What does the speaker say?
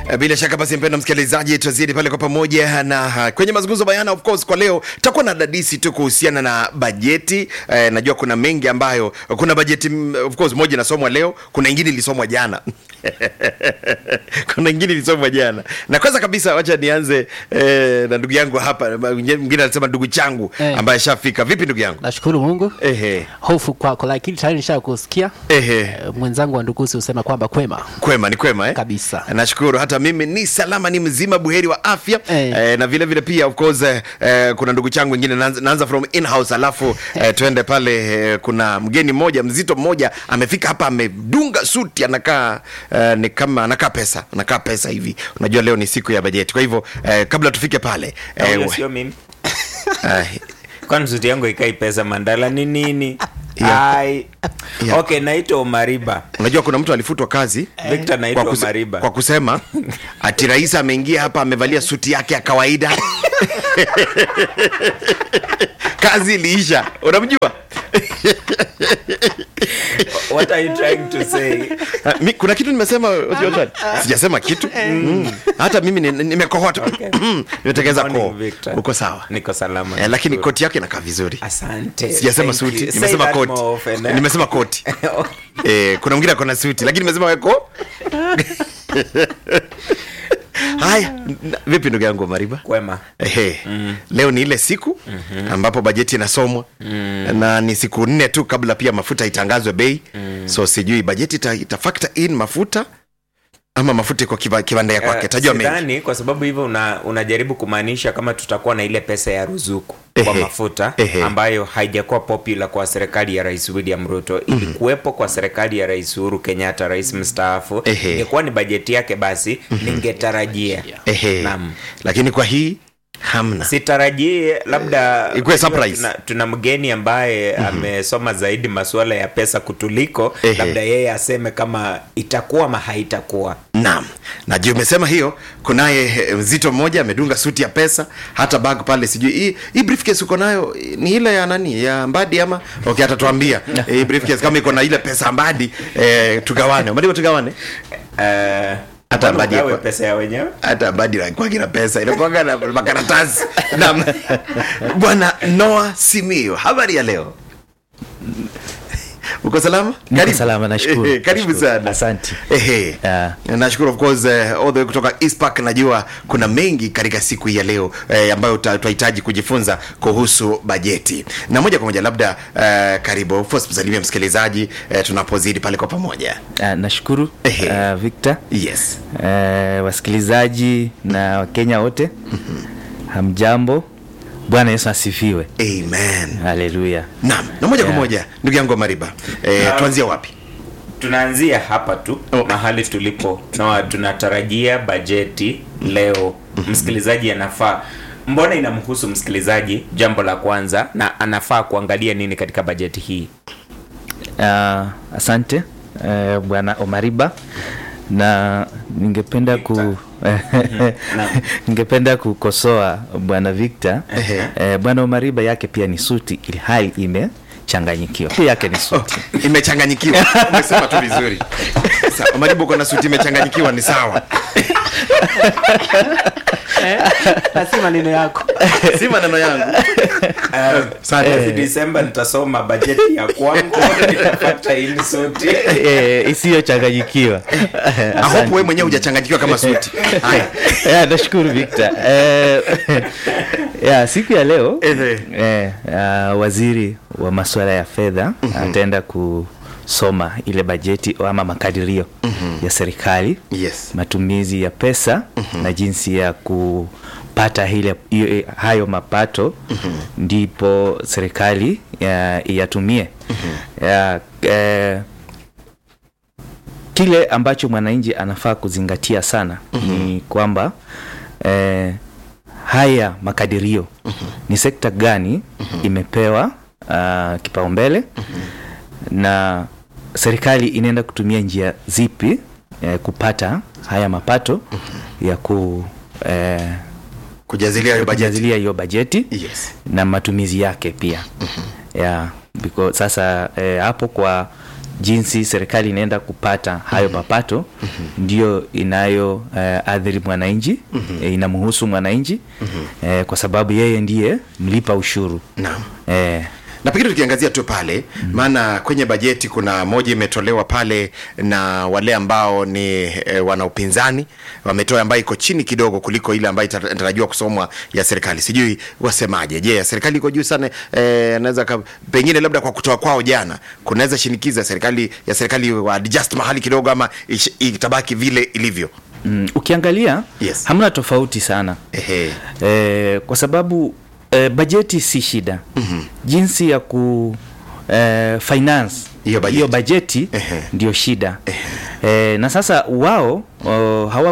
Bila shaka basi mpendwa msikilizaji, tuzidi pale kwa pamoja na kwenye mazungumzo bayana. Of course kwa leo tutakuwa na dadisi tu kuhusiana na bajeti. Najua kuna mengi ambayo, kuna bajeti of course moja inasomwa leo, kuna nyingine ilisomwa jana. Kuna nyingine ilisomwa jana. Na kwanza kabisa wacha nianze na ndugu yangu hapa, mwingine anasema ndugu changu ambaye shafika. Vipi ndugu yangu? Nashukuru Mungu. Hofu kwako, lakini tayari nishakusikia. Mwenzangu wa Ndukusi usema kwamba kwema. Kwema, ni kwema kabisa. Nashukuru hata mimi ni salama, ni mzima buheri wa afya. Na vile vile pia of course kuna ndugu changu wengine, naanza from in house alafu tuende pale. Kuna mgeni mmoja mzito mmoja amefika hapa, amedunga suti, anakaa ni kama anakaa pesa hivi. Unajua leo ni siku ya bajeti. Kwa hivyo kabla tufike pale sio mimi. Kwani suti yangu ikai pesa mandala ni nini? Okay, naitwa Omariba. Unajua kuna mtu alifutwa kazi, Victor, naitwa Omariba, kwa kusema ati rais ameingia hapa amevalia suti yake ya kawaida. Kazi iliisha. Unamjua? What are you trying to say? Kuna kitu nimesema, sijasema kitu. Hata mimi nimekohota. Nimetegeza koo. Uko sawa? Niko salama. Lakini koti yake inakaa vizuri. Asante. Sijasema suti, nimesema koti. Nimesema koti. Kuna mwingine akona suti, lakini nimesema weko. Haya, vipi ndugu yangu Mariba? Kwema. Leo ni ile siku ambapo bajeti inasomwa. Na ni siku 4 tu kabla pia mafuta itangazwe bei. So sijui bajeti itafactor in mafuta ama mafuta kwa kiwanda ya kwake. Tajua mengi. Sidhani, kwa sababu hivyo unajaribu kumaanisha kama tutakuwa na ile pesa ya ruzuku kwa mafuta ambayo haijakuwa popular kwa serikali ya Rais William Ruto. Ilikuwepo kwa serikali ya Rais Uhuru Kenyatta, rais mstaafu. Ingekuwa ni bajeti yake basi ningetarajia. Naam. Lakini kwa hii hamna. Sitarajie, labda ikuwe surprise. Tuna mgeni ambaye amesoma zaidi masuala ya pesa kutuliko. Labda yeye aseme kama itakuwa ama haitakuwa. Naam. Na je, umesema hiyo, kunaye mzito mmoja amedunga suti ya pesa, hata bag pale sijui. Hii briefcase uko nayo ni ile ya nani? Ya Mbadi ama? Okay, atatuambia. Hii briefcase kama iko na ile pesa Mbadi, tugawane. Mbadi tugawane. Hata Mbadi kwa pesa ya wenyewe. Hata Mbadi kwa kila pesa inakuwa na makaratasi. Naam. Bwana Noah Simio, habari ya leo? Uko salama? Karibu. Salama, nashukuru. Karibu sana. Asante. Nashukuru of course all the way kutoka East Park. Najua kuna mengi katika siku hii ya leo ambayo tutahitaji kujifunza kuhusu bajeti. Na moja kwa moja labda karibu first msalimie msikilizaji tunapozidi pale kwa pamoja. Nashukuru Victor. Yes. Wasikilizaji na Wakenya wote. Hamjambo. Bwana Yesu asifiwe. Amen. Hallelujah. Naam. Na moja kwa moja ndugu yangu Mariba, tuanzie wapi? Tunaanzia hapa tu mahali tulipo. Tunatarajia bajeti leo. Msikilizaji anafaa, mbona inamhusu msikilizaji jambo la kwanza, na anafaa kuangalia nini katika bajeti hii? Asante Bwana Omariba, na ningependa ningependa kukosoa Bwana Victor. Bwana Omariba yake pia ni suti, ili hali imechanganyikiwa. Pia yake ni suti imechanganyikiwa. Umesema tu vizuri. Sasa Omariba uko na suti imechanganyikiwa, ni sawa. Si maneno yako. Si maneno yangu. Sasa December nitasoma bajeti ya kwangu, nitapata hii suti isiyo changanyikiwa. Hapo wewe mwenyewe hujachanganyikiwa kama suti. Haya. Nashukuru Victor. Siku ya leo waziri wa masuala ya fedha ataenda kusoma ile bajeti ama makadirio ya serikali. Yes. Matumizi ya pesa na jinsi ya kupata hayo mapato ndipo serikali yatumie. Kile ambacho mwananchi anafaa kuzingatia sana ni kwamba haya makadirio ni sekta gani imepewa kipaumbele, na serikali inaenda kutumia njia zipi kupata haya mapato ya kujazilia hiyo bajeti. Yes. Na matumizi yake pia. Because sasa hapo kwa jinsi serikali inaenda kupata hayo mapato ndio inayo adhiri mwananchi, inamhusu mwananchi kwa sababu yeye ndiye mlipa ushuru. Naam. Na pengine tukiangazia tu pale, maana kwenye bajeti kuna moja imetolewa pale na wale ambao ni wana upinzani wametoa, ambayo iko chini kidogo kuliko ile ambayo inatarajiwa kusomwa ya serikali. Sijui wasemaje. Je, ya serikali iko juu sana? Anaweza pengine labda kwa kutoa kwao jana kunaweza shinikiza serikali wa adjust mahali kidogo, ama itabaki vile ilivyo? Ukiangalia hamna tofauti sana. Kwa sababu bajeti si shida. Jinsi ya ku finance hiyo bajeti ndio shida. Na sasa wao hawa